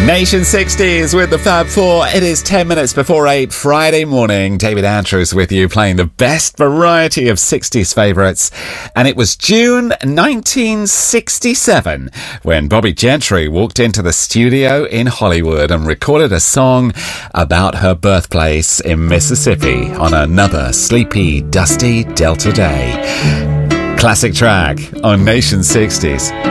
Nation 60s with the Fab Four. It is 10 minutes before 8 Friday morning. David Andrews with you, playing the best variety of 60s favourites. And it was June 1967 when Bobbie Gentry walked into the studio in Hollywood and recorded a song about her birthplace in Mississippi on another sleepy, dusty Delta day. Classic track on Nation 60s.